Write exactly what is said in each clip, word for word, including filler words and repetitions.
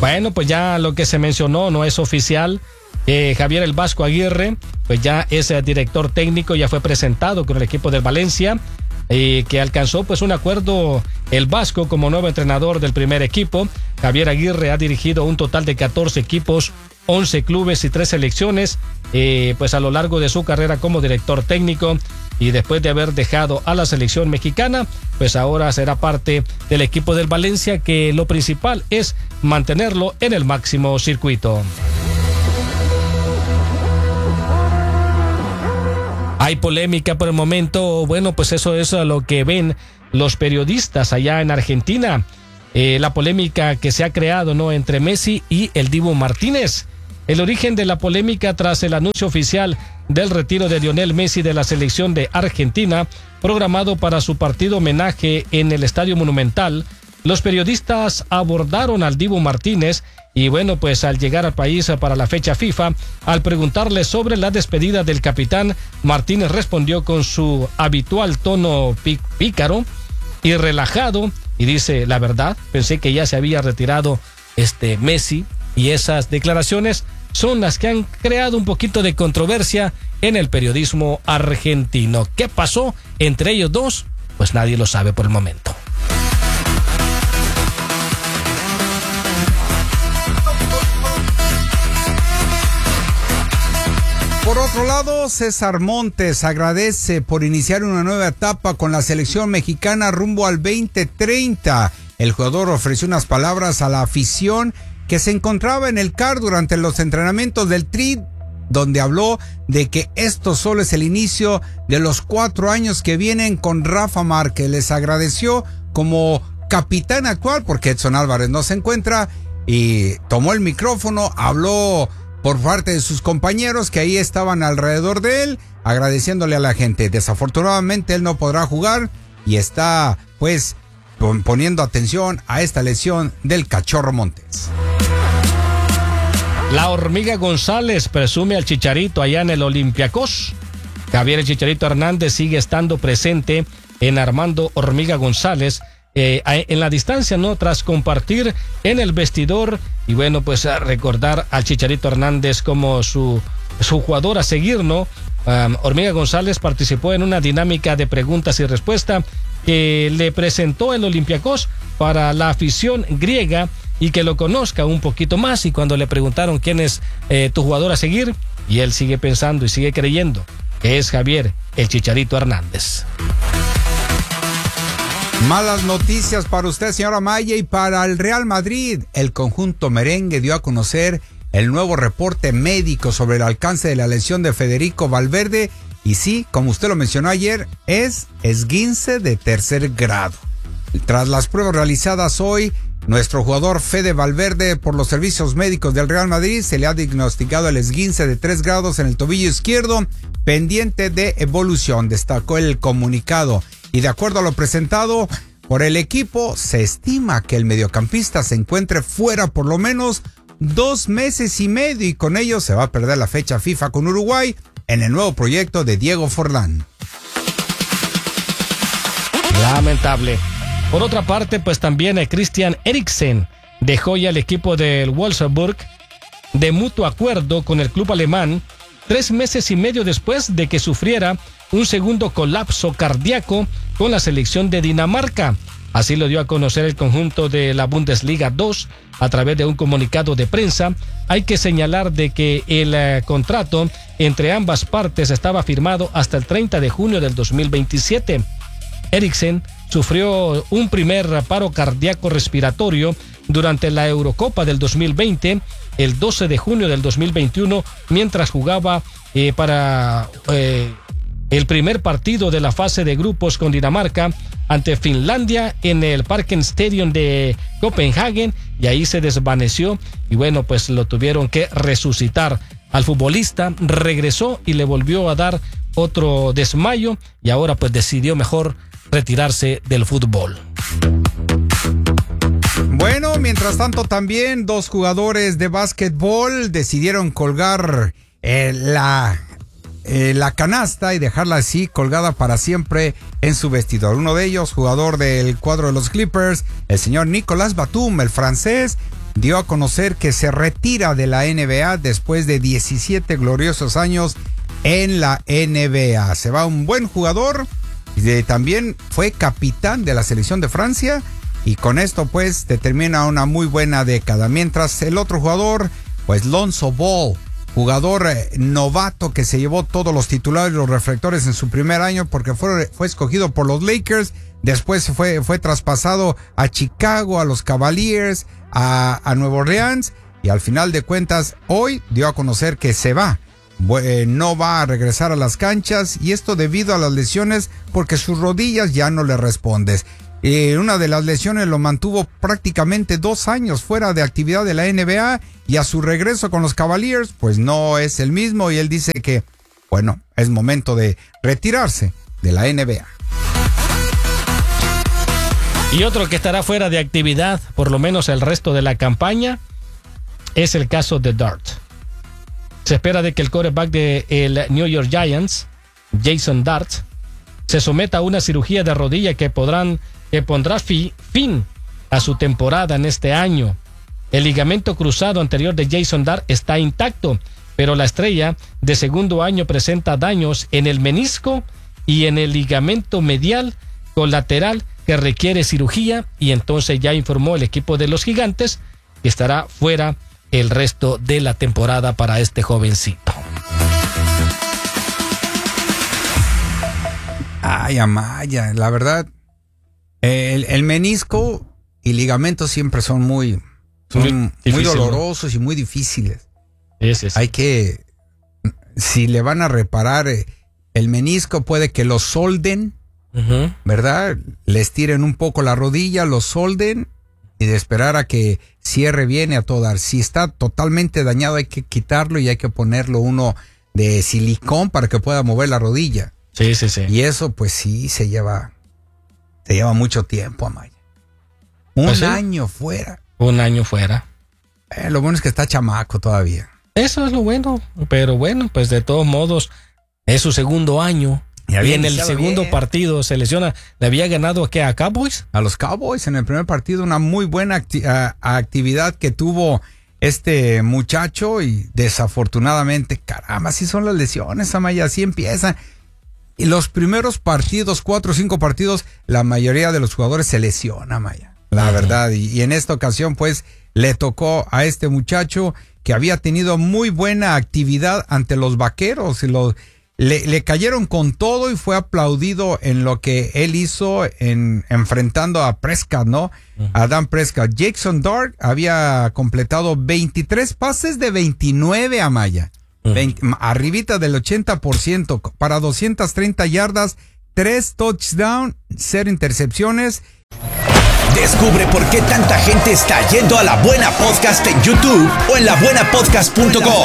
Bueno, pues ya lo que se mencionó no es oficial. Eh, Javier El Vasco Aguirre, pues ya es eh, director técnico, ya fue presentado con el equipo del Valencia, eh, que alcanzó pues un acuerdo el Vasco como nuevo entrenador del primer equipo. Javier Aguirre ha dirigido un total de catorce equipos, once clubes y tres selecciones, eh, pues a lo largo de su carrera como director técnico, y después de haber dejado a la selección mexicana, pues ahora será parte del equipo del Valencia, que lo principal es mantenerlo en el máximo circuito. Hay polémica por el momento. Bueno, pues eso es lo que ven los periodistas allá en Argentina. Eh, la polémica que se ha creado, ¿no?, entre Messi y el Dibu Martínez. El origen de la polémica tras el anuncio oficial del retiro de Lionel Messi de la selección de Argentina, programado para su partido homenaje en el Estadio Monumental. Los periodistas abordaron al Dibu Martínez y bueno, pues al llegar al país para la fecha FIFA, al preguntarle sobre la despedida del capitán, Martínez respondió con su habitual tono pí- pícaro y relajado y dice: la verdad, pensé que ya se había retirado este Messi, y esas declaraciones son las que han creado un poquito de controversia en el periodismo argentino. ¿Qué pasó entre ellos dos? Pues nadie lo sabe por el momento. Por otro lado, César Montes agradece por iniciar una nueva etapa con la selección mexicana rumbo al veinte treinta. El jugador ofreció unas palabras a la afición que se encontraba en el C A R durante los entrenamientos del Tri, donde habló de que esto solo es el inicio de los cuatro años que vienen con Rafa Márquez. Les agradeció como capitán actual, porque Edson Álvarez no se encuentra, y tomó el micrófono, habló por parte de sus compañeros que ahí estaban alrededor de él, agradeciéndole a la gente. Desafortunadamente él no podrá jugar y está pues poniendo atención a esta lesión del Cachorro Montes. La Hormiga González presume al Chicharito allá en el Olympiacos. Javier el Chicharito Hernández sigue estando presente en Armando Hormiga González, Eh, en la distancia, ¿no?, tras compartir en el vestidor, y bueno, pues a recordar al Chicharito Hernández como su, su jugador a seguir, ¿no? Um, Hormiga González participó en una dinámica de preguntas y respuestas que le presentó el Olympiacos para la afición griega y que lo conozca un poquito más, y cuando le preguntaron quién es eh, tu jugador a seguir, y él sigue pensando y sigue creyendo que es Javier el Chicharito Hernández. Malas noticias para usted, señora Maya, y para el Real Madrid. El conjunto merengue dio a conocer el nuevo reporte médico sobre el alcance de la lesión de Federico Valverde. Y sí, como usted lo mencionó ayer, es esguince de tercer grado. Tras las pruebas realizadas hoy, nuestro jugador Fede Valverde, por los servicios médicos del Real Madrid, se le ha diagnosticado el esguince de tres grados en el tobillo izquierdo, pendiente de evolución, destacó el comunicado. Y de acuerdo a lo presentado por el equipo, se estima que el mediocampista se encuentre fuera por lo menos dos meses y medio, y con ello se va a perder la fecha FIFA con Uruguay en el nuevo proyecto de Diego Forlán. Lamentable. Por otra parte, pues también eh, Christian Eriksen dejó ya el equipo del Wolfsburg de mutuo acuerdo con el club alemán, tres meses y medio después de que sufriera un segundo colapso cardíaco con la selección de Dinamarca. Así lo dio a conocer el conjunto de la Bundesliga dos a través de un comunicado de prensa. Hay que señalar de que el eh, contrato entre ambas partes estaba firmado hasta el treinta de junio del dos mil veintisiete. Eriksen sufrió un primer paro cardíaco respiratorio durante la Eurocopa del dos mil veinte, el doce de junio del dos mil veintiuno, mientras jugaba eh, para eh, el primer partido de la fase de grupos con Dinamarca ante Finlandia en el Parken Stadium de Copenhague, y ahí se desvaneció y bueno, pues lo tuvieron que resucitar al futbolista. Regresó y le volvió a dar otro desmayo y ahora pues decidió mejor retirarse del fútbol. Bueno, mientras tanto también dos jugadores de básquetbol decidieron colgar eh, la, eh, la canasta y dejarla así colgada para siempre en su vestidor. Uno de ellos, jugador del cuadro de los Clippers, el señor Nicolas Batum, el francés, dio a conocer que se retira de la N B A después de diecisiete gloriosos años en la N B A. Se va un buen jugador, y también fue capitán de la selección de Francia, y con esto pues determina una muy buena década. Mientras el otro jugador, pues Lonzo Ball, jugador eh, novato que se llevó todos los titulares y los reflectores en su primer año porque fue, fue escogido por los Lakers, después fue, fue traspasado a Chicago, a los Cavaliers, a, a Nueva Orleans, y al final de cuentas hoy dio a conocer que se va. Eh, no va a regresar a las canchas, y esto debido a las lesiones porque sus rodillas ya no le responden. Eh, una de las lesiones lo mantuvo prácticamente dos años fuera de actividad de la N B A, y a su regreso con los Cavaliers pues no es el mismo, y él dice que bueno, es momento de retirarse de la N B A. Y otro que estará fuera de actividad por lo menos el resto de la campaña es el caso de Dart. Se espera de que el quarterback de el New York Giants, Jason Dart, se someta a una cirugía de rodilla que podrán que pondrá fi, fin a su temporada en este año. El ligamento cruzado anterior de Jason Dart está intacto, pero la estrella de segundo año presenta daños en el menisco y en el ligamento medial colateral que requiere cirugía, y entonces ya informó el equipo de los Gigantes que estará fuera el resto de la temporada para este jovencito. Ay, Amaya, la verdad, el, el menisco y ligamento siempre son muy, son muy, muy dolorosos, ¿no? Y muy difíciles. Sí, sí, sí. Hay que, si le van a reparar el menisco, puede que lo solden, uh-huh. ¿verdad? Les tiren un poco la rodilla, lo solden, y de esperar a que cierre bien y a todo dar. Si está totalmente dañado hay que quitarlo y hay que ponerlo uno de silicón para que pueda mover la rodilla. Sí, sí, sí. Y eso pues sí se lleva, se lleva mucho tiempo, Amaya. Un ¿Ah, sí? año fuera. Un año fuera. Eh, lo bueno es que está chamaco todavía. Eso es lo bueno, pero bueno, pues de todos modos es su segundo año. Y en el segundo bien. partido se lesiona. ¿Le había ganado a qué? ¿A Cowboys? A los Cowboys en el primer partido. Una muy buena acti- a- actividad que tuvo este muchacho, y desafortunadamente, caramba, así son las lesiones, Amaya, así empiezan. Y los primeros partidos, cuatro o cinco partidos, la mayoría de los jugadores se lesiona, Amaya, la uh-huh. verdad. Y, y en esta ocasión, pues, le tocó a este muchacho que había tenido muy buena actividad ante los Vaqueros, y los Le, le cayeron con todo y fue aplaudido en lo que él hizo en enfrentando a Prescott, ¿no? Uh-huh. A Dan Prescott. Jason Dart había completado veintitrés pases de veintinueve, Amaya. Uh-huh. veinte, arribita del ochenta por ciento para doscientas treinta yardas, tres touchdowns, cero intercepciones. Descubre por qué tanta gente está yendo a La Buena Podcast en YouTube o en la buena podcast punto com.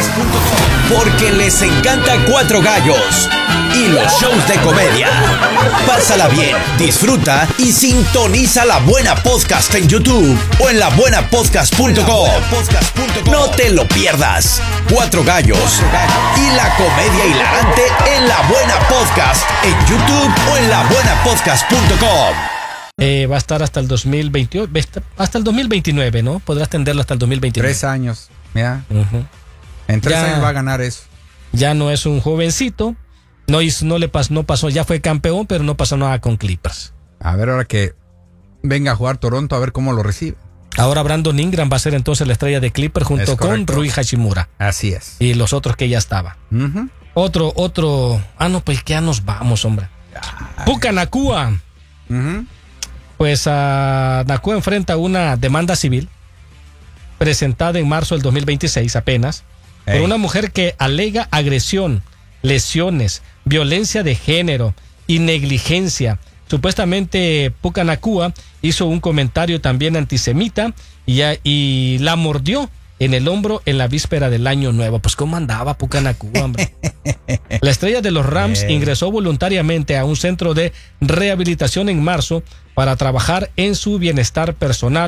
Porque les encanta Cuatro Gallos y los shows de comedia. Pásala bien, disfruta y sintoniza La Buena Podcast en YouTube o en la buena podcast punto com. No te lo pierdas. Cuatro Gallos y la comedia hilarante en La Buena Podcast en YouTube o en la buena podcast punto com. Eh, va a estar hasta el dos mil veintiocho, hasta el dos mil veintinueve, ¿no? Podrás tenderlo hasta el dos mil veintinueve. Tres años, mira. Uh-huh. En tres ya, años va a ganar eso. Ya no es un jovencito, no, hizo, no le pasó, no pasó, ya fue campeón, pero no pasó nada con Clippers. A ver, ahora que venga a jugar Toronto, a ver cómo lo recibe. Ahora Brandon Ingram va a ser entonces la estrella de Clippers junto con Rui Hachimura. Así es. Y los otros que ya estaban. Uh-huh. Otro, otro, ah no, pues que ya nos vamos, hombre. Ay. Puka Nacua. Uh-huh. Pues uh, Nacua enfrenta una demanda civil presentada en marzo del dos mil veintiséis apenas hey. por una mujer que alega agresión, lesiones, violencia de género y negligencia. Supuestamente Puka Nacua hizo un comentario también antisemita y, y la mordió en el hombro en la víspera del año nuevo. Pues cómo andaba Puka Nacua, hombre. La estrella de los Rams hey. ingresó voluntariamente a un centro de rehabilitación en marzo para trabajar en su bienestar personal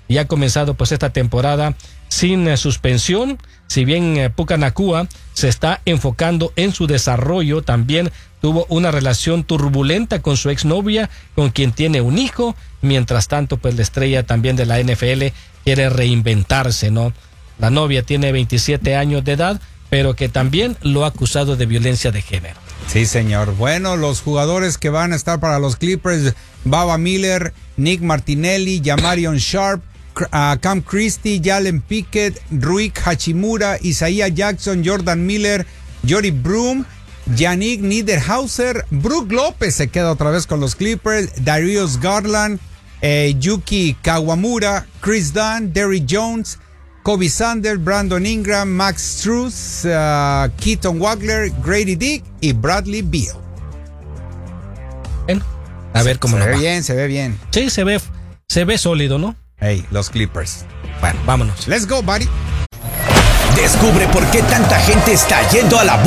y ha comenzado pues esta temporada sin eh, suspensión. Si bien eh, Puka Nacua se está enfocando en su desarrollo, también tuvo una relación turbulenta con su exnovia, con quien tiene un hijo. Mientras tanto, pues la estrella también de la N F L quiere reinventarse, ¿no? La novia tiene veintisiete años de edad, pero que también lo ha acusado de violencia de género. Sí, señor. Bueno, los jugadores que van a estar para los Clippers: Baba Miller, Nick Martinelli, Jamarion Sharp, uh, Cam Christie, Jalen Pickett, Rui Hachimura, Isaiah Jackson, Jordan Miller, Jory Broom, Yannick Niederhauser, Brook López se queda otra vez con los Clippers, Darius Garland, eh, Yuki Kawamura, Chris Dunn, Derrick Jones, Kobe Sanders, Brandon Ingram, Max Strus, uh, Keaton Wagler, Grady Dick y Bradley Beal. Bueno, a ver cómo se nos ve va. bien, se ve bien. Sí, se ve, se ve sólido, ¿no? Hey, los Clippers. Bueno, vámonos. Let's go, buddy. Descubre por qué tanta gente está yendo a la